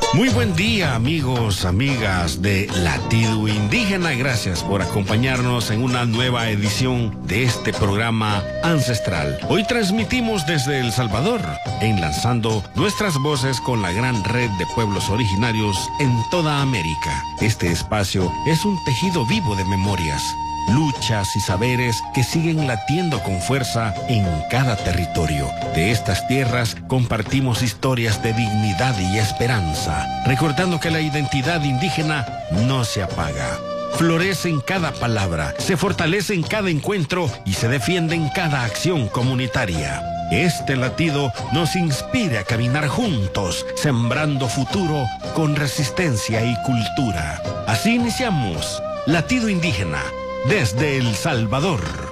Muy buen día, amigos, amigas de Latido Indígena. Gracias por acompañarnos en una nueva edición de este programa ancestral. Hoy transmitimos desde El Salvador, enlazando nuestras voces con la gran red de pueblos originarios en toda América. Este espacio es un tejido vivo de memorias, luchas y saberes que siguen latiendo con fuerza en cada territorio. De estas tierras compartimos historias de dignidad y esperanza, recordando que la identidad indígena no se apaga. Florece en cada palabra, se fortalece en cada encuentro y se defiende en cada acción comunitaria. Este latido nos inspira a caminar juntos, sembrando futuro con resistencia y cultura. Así iniciamos Latido Indígena, desde El Salvador.